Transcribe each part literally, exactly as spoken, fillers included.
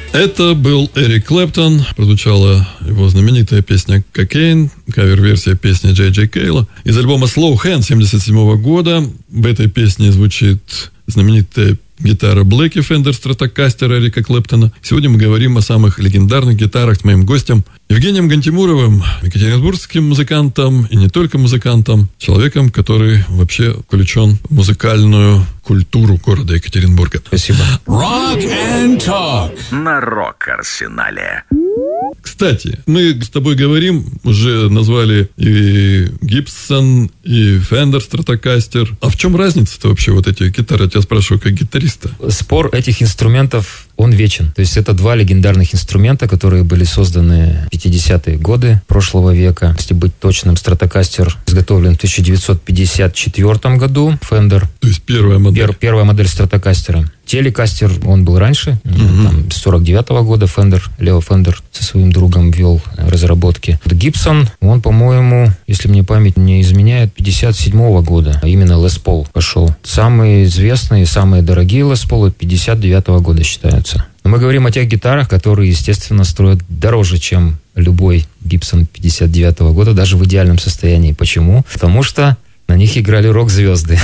Это был Эрик Клэптон. Прозвучала его знаменитая песня «Кокейн», кавер-версия песни Джей Джей Кейла из альбома «Slow Hand» семьдесят седьмого года. В этой песне звучит знаменитая гитара Блэки Фендер Stratocaster Эрика Клэптона. Сегодня мы говорим о самых легендарных гитарах с моим гостем Евгением Гантимуровым, екатеринбургским музыкантом и не только музыкантом, человеком, который вообще включен в музыкальную культуру города Екатеринбурга. Спасибо. Rock and Talk на Рок-Арсенале. Кстати, мы с тобой говорим, уже назвали и Гибсон, и Fender Stratocaster. А в чем разница-то вообще вот эти гитары? Я тебя спрашиваю как гитариста. Спор этих инструментов, он вечен. То есть это два легендарных инструмента, которые были созданы в пятидесятые годы прошлого века. Если быть точным, Stratocaster изготовлен в тысяча девятьсот пятьдесят четвёртом году. Fender. То есть первая модель. Пер, первая модель Stratocaster. Телекастер, он был раньше, mm-hmm. там, с сорок девятого года. Fender, Лео Фендер со своим другом вел разработки. Гибсон, он, по-моему, если мне память не изменяет, пятьдесят седьмого года. А именно Les Paul пошел. Самые известные, самые дорогие Les Paul пятьдесят девятого года считаются. Но мы говорим о тех гитарах, которые, естественно, строят дороже, чем любой Гибсон пятьдесят девятого года, даже в идеальном состоянии. Почему? Потому что на них играли рок-звезды.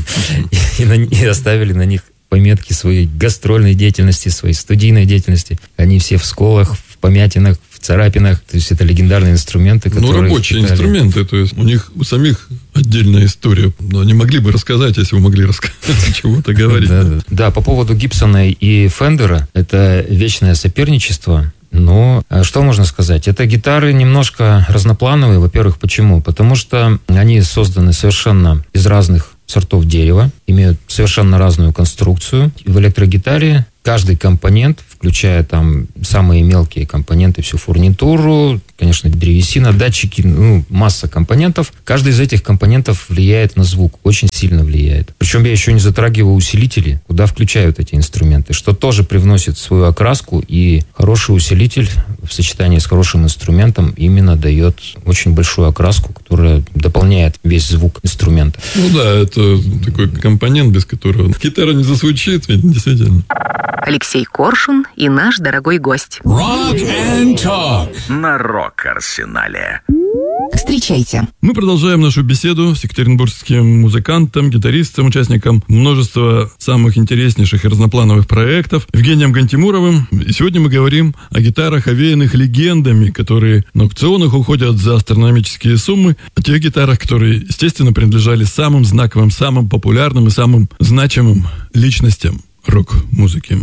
И оставили на них пометки своей гастрольной деятельности, своей студийной деятельности. Они все в сколах, в помятинах, в царапинах. То есть это легендарные инструменты, которые... Ну, рабочие впитали... инструменты. То есть у них у самих отдельная история. Но они могли бы рассказать, если вы могли рассказать, чего-то говорить. Да, да. Да, по поводу Гибсона и Фендера, это вечное соперничество. Но что можно сказать? Это гитары немножко разноплановые. Во-первых, почему? Потому что они созданы совершенно из разных сортов дерева, имеют совершенно разную конструкцию. В электрогитаре каждый компонент, включая там самые мелкие компоненты, всю фурнитуру, конечно, древесина, датчики, ну, масса компонентов. Каждый из этих компонентов влияет на звук, очень сильно влияет. Причем я еще не затрагиваю усилители, куда включают эти инструменты, что тоже привносит свою окраску, и хороший усилитель в сочетании с хорошим инструментом именно дает очень большую окраску, которая дополняет весь звук инструмента. Ну да, это такой компонент, без которого гитара не зазвучит, ведь действительно. Алексей Коршун и наш дорогой гость. Rock and Talk на Рок-Арсенале. Встречайте. Мы продолжаем нашу беседу с екатеринбургским музыкантом, гитаристом, участником множества самых интереснейших и разноплановых проектов Евгением Гантимуровым. И сегодня мы говорим о гитарах, овеянных легендами, которые на аукционах уходят за астрономические суммы, о тех гитарах, которые, естественно, принадлежали самым знаковым, самым популярным и самым значимым личностям рок-музыки.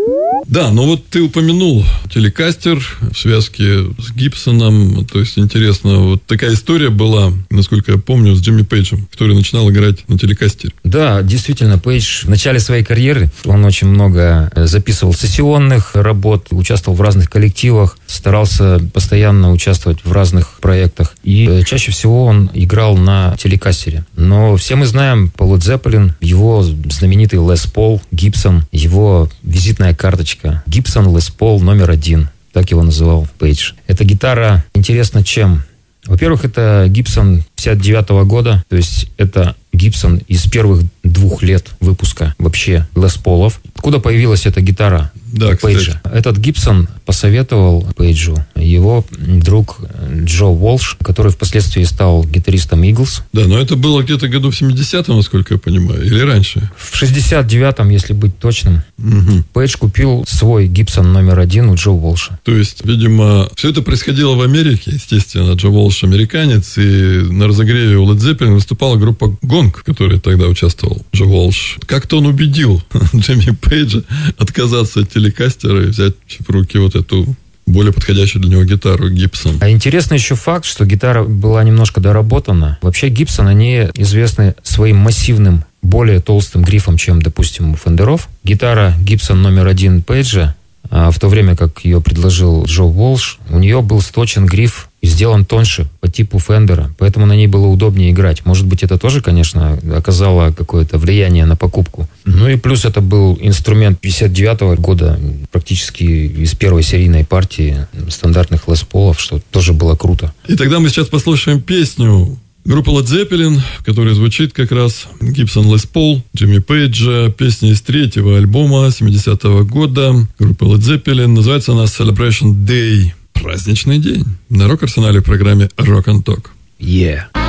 Да, но вот ты упомянул Телекастер в связке с Гибсоном. То есть, интересно, вот такая история была, насколько я помню, с Джимми Пейджем, который начинал играть на Телекастере. Да, действительно, Пейдж в начале своей карьеры, он очень много записывал сессионных работ, участвовал в разных коллективах, старался постоянно участвовать в разных проектах. И чаще всего он играл на Телекастере. Но все мы знаем Paul Zeppelin, его знаменитый Les Paul, Гибсон, его визитная карточка Гибсон Les Paul номер один. Так его называл Пейдж. Эта гитара интересна чем? Во-первых, это Гибсон пятьдесят девятого года. То есть это Гибсон из первых двух лет выпуска вообще Les Paul'ов. Откуда появилась эта гитара? Да, Пейджа. Этот Гибсон посоветовал Пейджу его друг Джо Уолш, который впоследствии стал гитаристом Eagles. Да, но это было где-то году в семидесятом, насколько я понимаю, или раньше? В шестьдесят девятом, если быть точным, угу. Пейдж купил свой Гибсон номер один у Джо Уолша. То есть, видимо, все это происходило в Америке, естественно. Джо Уолш американец, и на разогреве у Led Zeppelin выступала группа Гонг, в которой тогда участвовал Джо Уолш. Как-то он убедил Джимми Пейджа отказаться от Телекастера и взять в руки вот эту более подходящую для него гитару Гибсон. А интересный еще факт, что гитара была немножко доработана. Вообще Гибсон, они известны своим массивным, более толстым грифом, чем, допустим, у Фендеров. Гитара Гибсон номер один Пейджа, а в то время как ее предложил Джо Уолш, у нее был сточен гриф и сделан тоньше по типу Фендера, поэтому на ней было удобнее играть. Может быть, это тоже, конечно, оказало какое-то влияние на покупку. Ну и плюс это был инструмент пятьдесят девятого года, практически из первой серийной партии стандартных Les Paul'ов, что тоже было круто. И тогда мы сейчас послушаем песню Группа Led Zeppelin, в которой звучит как раз Гибсон Лес Пол, Джимми Пейджа, песня из третьего альбома семидесятого года группы Led Zeppelin. Называется она Celebration Day. Праздничный день. На Рок-Арсенале в программе Rock and Talk. Yeah.